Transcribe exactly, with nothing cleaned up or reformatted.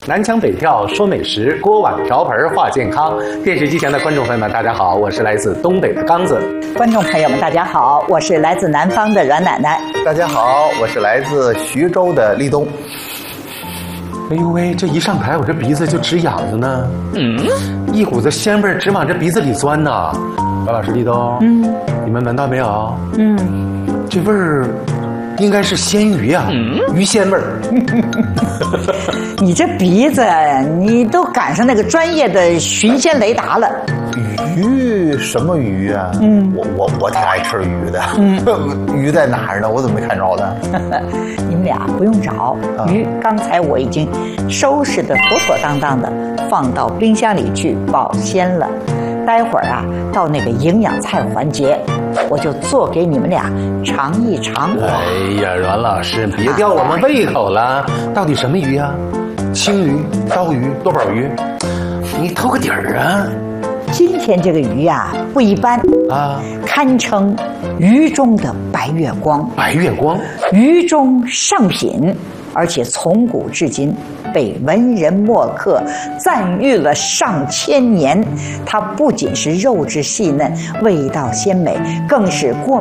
南腔北调说美食，锅碗瓢盆话健康。电视机前的观众朋友们，大家好，我是来自东北的刚子。 观众朋友们，大家好，我是来自南方的阮奶奶。 大家好，我是来自徐州的立冬。 哎呦喂，这一上台我这鼻子就直痒着呢，嗯，一股子鲜味直往这鼻子里钻呐。高老师，立冬，嗯，你们闻到没有？嗯，这味儿应该是鲜鱼呀、啊，嗯、鱼鲜味儿。 你这鼻子，你都赶上那个专业的寻鲜雷达了。 鱼什么鱼啊？嗯，我我我挺爱吃鱼的。嗯，鱼在哪儿呢？我怎么没看着呢？ 你们俩不用找，啊、鱼刚才我已经收拾的妥妥当当的，放到冰箱里去保鲜了。待会儿啊，到那个营养菜环节，我就做给你们俩尝一尝。 哎呀，阮老师，别吊我们胃口了。到底什么鱼啊？青鱼、刀鱼、多宝鱼？你透个底儿啊！ 今天这个鱼啊，不一般啊，堪称鱼中的白月光。 白月光， 鱼中上品，而且从古至今被文人墨客赞誉了上千年。它不仅是肉质细嫩、味道鲜美，更是过